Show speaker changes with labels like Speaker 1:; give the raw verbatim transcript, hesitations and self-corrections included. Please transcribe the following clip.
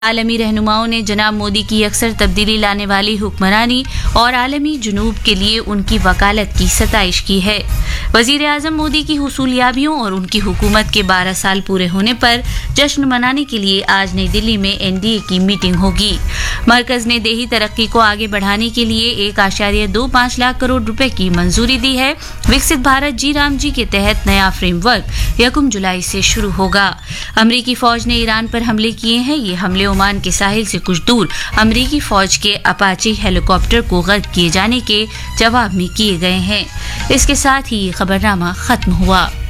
Speaker 1: आलमी रहनुमाओं ने जनाब मोदी की अक्सर तब्दीली लाने वाली हुक्मरानी और आलमी जुनूब के लिए उनकी वकालत की सताइश की है। वजीर आजम मोदी की हुसूलियाबियों और उनकी हुकूमत के बारह साल पूरे होने पर जश्न मनाने के लिए आज नई दिल्ली में एन डी ए की मीटिंग होगी। मरकज ने देही तरक्की को आगे बढ़ाने के लिए एक आशार्य दो पाँच लाख करोड़ रुपए की मंजूरी दी है। विकसित भारत जी राम जी के तहत नया फ्रेमवर्क यकम जुलाई से शुरू होगा। अमरीकी फौज ने ईरान पर हमले किए हैं। ये हमले ओमान के साहिल से कुछ दूर अमरीकी फौज के अपाचे हेलीकॉप्टर को गर्क किए जाने के जवाब में किए गए हैं। इसके साथ ही ये खबरनामा खत्म हुआ।